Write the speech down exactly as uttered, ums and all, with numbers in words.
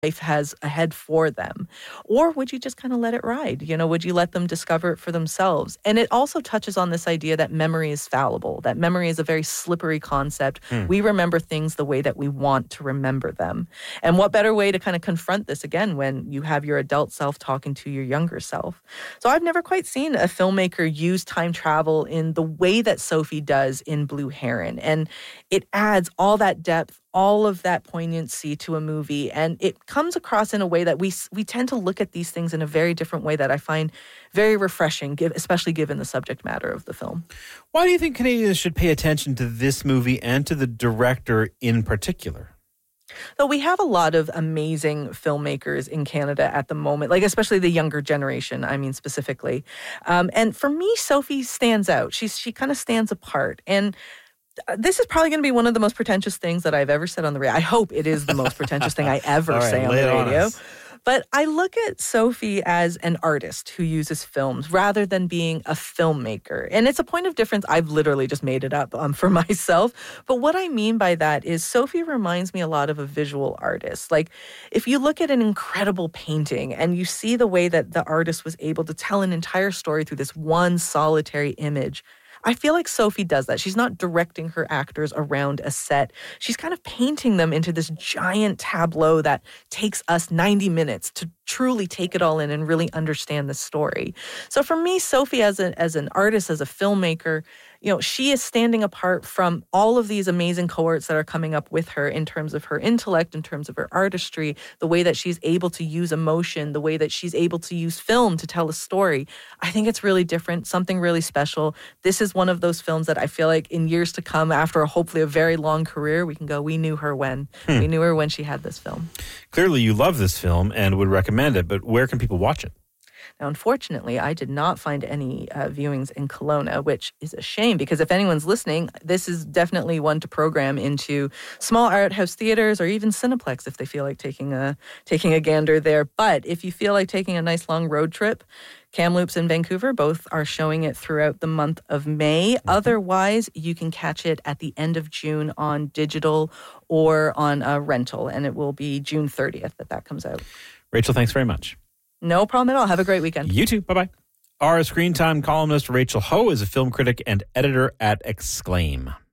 life has ahead for them? Or would you just kind of let it ride? You know, would you let them discover it for themselves? And it also touches on this idea that memory is fallible, that memory is a very slippery concept. Hmm. We remember things the way that we want to remember them. And what better way to kind of confront this again when you have your adult self talking to your younger self? So I've never quite seen a filmmaker use time travel in the way that Sophie does in Blue Heron. And it adds all that depth, all of that poignancy to a movie, and it comes across in a way that we we tend to look at these things in a very different way that I find very refreshing, give, especially given the subject matter of the film. Why do you think Canadians should pay attention to this movie and to the director in particular? So we have a lot of amazing filmmakers in Canada at the moment, like especially the younger generation, I mean specifically. Um, and for me, Sophie stands out. She's, she kind of stands apart. And this is probably going to be one of the most pretentious things that I've ever said on the radio. I hope it is the most pretentious thing I ever right, say on the on radio. us. But I look at Sophie as an artist who uses films rather than being a filmmaker. And it's a point of difference. I've literally just made it up um, for myself. But what I mean by that is Sophie reminds me a lot of a visual artist. Like if you look at an incredible painting and you see the way that the artist was able to tell an entire story through this one solitary image, I feel like Sophie does that. She's not directing her actors around a set. She's kind of painting them into this giant tableau that takes us ninety minutes to truly take it all in and really understand the story. So for me, Sophie as a, as an artist, as a filmmaker, you know, she is standing apart from all of these amazing cohorts that are coming up with her in terms of her intellect, in terms of her artistry, the way that she's able to use emotion, the way that she's able to use film to tell a story. I think it's really different, something really special. This is one of those films that I feel like in years to come, after hopefully a very long career, we can go, we knew her when. Hmm. We knew her when she had this film. Clearly you love this film and would recommend it, but where can people watch it? Now, unfortunately, I did not find any uh, viewings in Kelowna, which is a shame because if anyone's listening, this is definitely one to program into small art house theaters or even Cineplex if they feel like taking a taking a gander there. But if you feel like taking a nice long road trip, Kamloops and Vancouver both are showing it throughout the month of May. Mm-hmm. Otherwise, you can catch it at the end of June on digital or on a rental, and it will be June thirtieth that that comes out. Rachel, thanks very much. No problem at all. Have a great weekend. You too. Bye-bye. Our Screen Time columnist Rachel Ho is a film critic and editor at Exclaim.